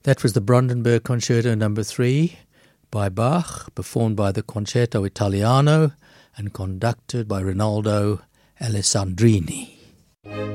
That was the Brandenburg Concerto No. 3 by Bach, performed by the Concerto Italiano and conducted by Rinaldo Alessandrini.